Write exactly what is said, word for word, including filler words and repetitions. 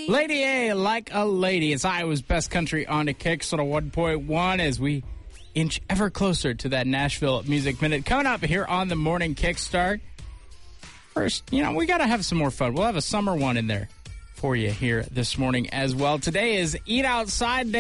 Lady A, Like a Lady. It's Iowa's Best Country on the Kicks on a one point one as we inch ever closer to that Nashville Music Minute. Coming up here on the Morning Kickstart. First, you know, we got to have some more fun. We'll have a summer one in there for you here this morning as well. Today is Eat Outside Day.